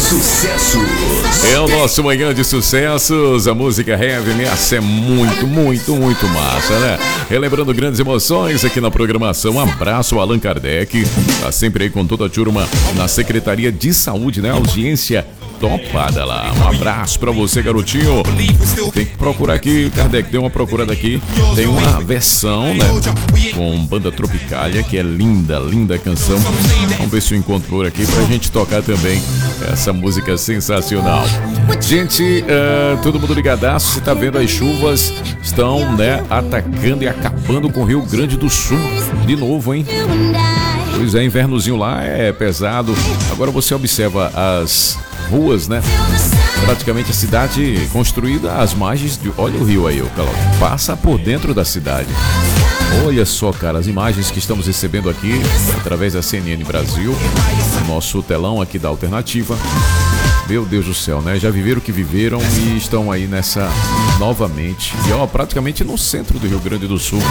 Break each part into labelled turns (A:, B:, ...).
A: Sucessos.
B: É o nosso Manhã de Sucessos. A música heavy, essa é muito massa, né? Relembrando grandes emoções aqui na programação. Um abraço ao Allan Kardec. Tá sempre aí com toda a turma na Secretaria de Saúde, né? Audiência topada lá. Um abraço pra você, garotinho. Tem que procurar aqui, Kardec, deu uma procurada aqui. Tem uma versão, né? Com banda Tropicália, que é linda canção. Vamos ver se eu encontro por aqui pra gente tocar também essa música sensacional. Gente, todo mundo ligadaço. Você tá vendo, as chuvas estão, né, atacando e acabando com o Rio Grande do Sul. De novo, hein? Pois é, invernozinho lá é pesado. Agora você observa as ruas, né? Praticamente a cidade construída às margens de... Olha o rio aí, passa por dentro da cidade. Olha só, cara, as imagens que estamos recebendo aqui através da CNN Brasil, nosso telão aqui da Alternativa. Meu Deus do céu, né? Já viveram o que viveram e estão aí nessa novamente. E ó, praticamente no centro do Rio Grande do Sul.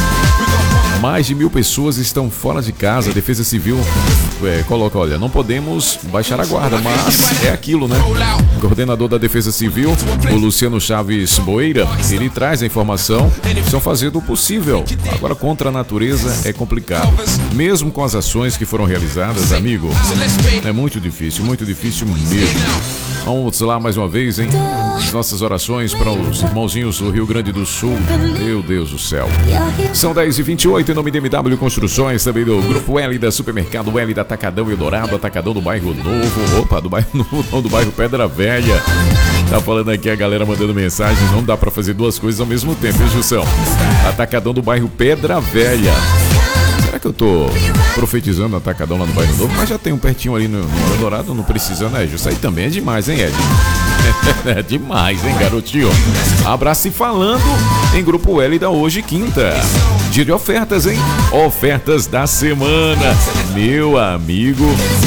B: Mais de 1000 pessoas estão fora de casa. A Defesa Civil coloca, olha, não podemos baixar a guarda, mas é aquilo, né? O coordenador da Defesa Civil, o Luciano Chaves Boeira, ele traz a informação, estão fazendo o possível. Agora, contra a natureza é complicado. Mesmo com as ações que foram realizadas, amigo, é muito difícil mesmo. Vamos lá mais uma vez, hein? As nossas orações para os irmãozinhos do Rio Grande do Sul. Meu Deus do céu. São 10h28, em nome de MW Construções, também do Grupo L da Supermercado L da Atacadão Eldorado, Atacadão do Bairro Novo. Opa, do Bairro Novo, não, do Bairro Pedra Velha. Tá falando aqui a galera mandando mensagem, não dá para fazer duas coisas ao mesmo tempo, hein, Jussão? Atacadão do Bairro Pedra Velha. Será que eu tô profetizando Atacadão lá no Bairro Novo? Mas já tem um pertinho ali no Eldorado, não precisa, né, Ju? Isso aí também é demais, hein, Ed? É demais, hein, garotinho? Abraço e falando em Grupo L da hoje, quinta. Dia de ofertas, hein? Ofertas da semana. Meu amigo,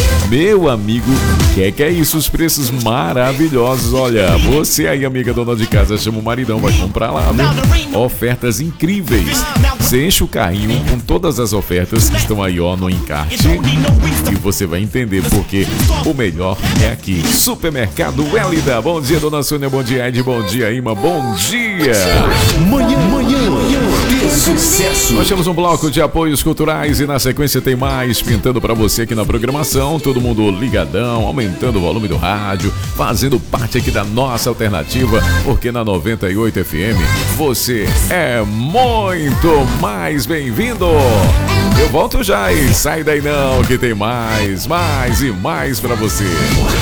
B: que é isso? Os preços maravilhosos. Olha, você aí, amiga dona de casa, chama o maridão, vai comprar lá, viu? Ofertas incríveis. Você enche o carrinho com todas as ofertas que estão aí, ó, no encarte. E você vai entender porque o melhor é aqui. Supermercado Hélida. Bom dia, dona Sônia. Bom dia, Ed. Bom dia, Ima. Bom dia.
A: Manhã de Sucesso.
B: Nós temos um bloco de apoios culturais e na sequência tem mais pintando pra você aqui na programação. Todo mundo ligadão, aumentando o volume do rádio, fazendo parte aqui da nossa alternativa, porque na 98 FM você é muito mais bem-vindo. Eu volto já e sai daí não, que tem mais e mais pra você.